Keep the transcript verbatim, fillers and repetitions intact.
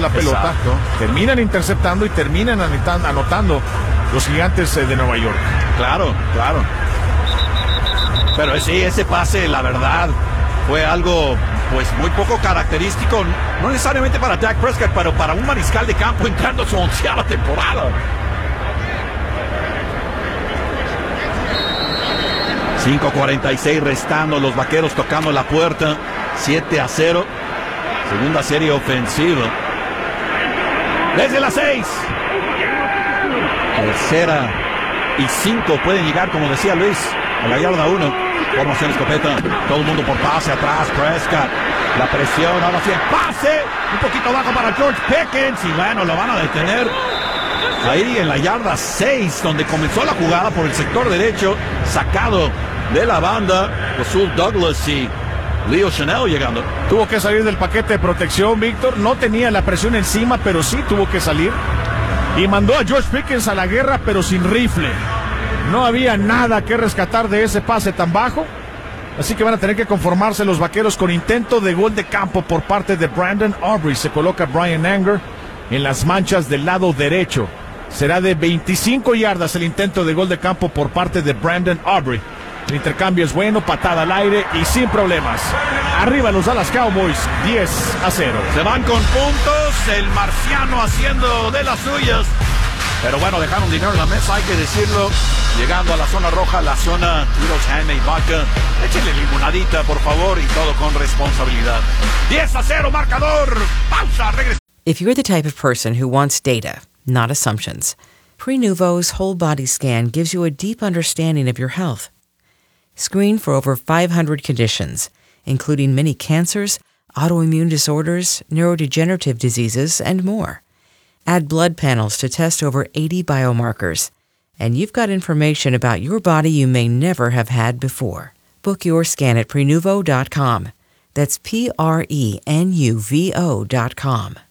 la pelota. Exacto. Terminan interceptando y terminan anotan- anotando los Gigantes eh, de Nueva York. Claro, claro. Pero sí, ese pase, la verdad, fue algo pues muy poco característico, no necesariamente para Dak Prescott, pero para un mariscal de campo entrando a su onceava temporada. cinco cuarenta y seis restando, los Vaqueros tocando la puerta, siete a cero, segunda serie ofensiva. Desde las seis. Tercera y cinco pueden llegar, como decía Luis, a la yarda uno. Formación escopeta, todo el mundo por pase atrás, Prescott, la presión, ahora sí el pase, un poquito bajo para George Pickens, y bueno, lo van a detener ahí en la yarda seis, donde comenzó la jugada por el sector derecho, sacado de la banda, Rasul Douglas y Leo Chanel llegando. Tuvo que salir del paquete de protección, Víctor, no tenía la presión encima, pero sí tuvo que salir, y mandó a George Pickens a la guerra, pero sin rifle. No había nada que rescatar de ese pase tan bajo, así que van a tener que conformarse los Vaqueros con intento de gol de campo por parte de Brandon Aubrey. Se coloca Brian Anger en las manchas del lado derecho. Será de veinticinco yardas el intento de gol de campo por parte de Brandon Aubrey. El intercambio es bueno, patada al aire y sin problemas. Arriba los Dallas Cowboys, diez a cero. Se van con puntos, el marciano haciendo de las suyas. Pero bueno, dejaron dinero en la mesa, hay que decirlo. Llegando a la zona roja, la zona Tito's Handmade Vodka. Échenle limonadita, por favor, y todo con responsabilidad. diez a cero, marcador. Pausa, regresamos. If you're the type of person who wants data, not assumptions, Prenuvo's whole body scan gives you a deep understanding of your health. Screen for over five hundred conditions, including many cancers, autoimmune disorders, neurodegenerative diseases, and more. Add blood panels to test over eighty biomarkers, and you've got information about your body you may never have had before. Book your scan at Prenuvo dot com. That's P R E N U V O dot com.